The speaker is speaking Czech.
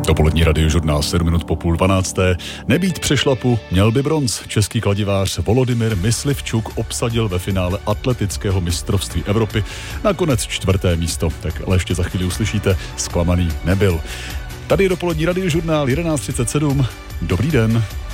Dopolední radiožurnál 7 minut po 11:30. Nebýt přešlapu, měl by bronz. Český kladivář Volodymyr Myslivčuk obsadil ve finále atletického mistrovství Evropy nakonec 4. místo. Tak ale ještě za chvíli uslyšíte, zklamaný nebyl. Tady je dopolední radiožurnál 11:37. Dobrý den.